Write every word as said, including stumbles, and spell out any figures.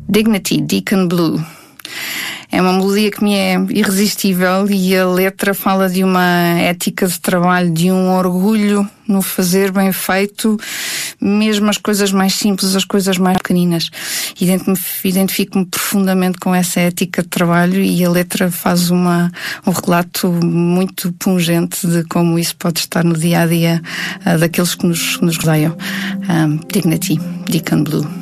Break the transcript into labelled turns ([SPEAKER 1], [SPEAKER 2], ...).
[SPEAKER 1] Dignity, Deacon Blue. É uma melodia que me é irresistível e a letra fala de uma ética de trabalho, de um orgulho no fazer bem feito, mesmo as coisas mais simples, as coisas mais pequeninas. Identifico-me profundamente com essa ética de trabalho e a letra faz uma, um relato muito pungente de como isso pode estar no dia-a-dia uh, daqueles que nos, nos rodeiam. Um, Dignity, Deacon Blue.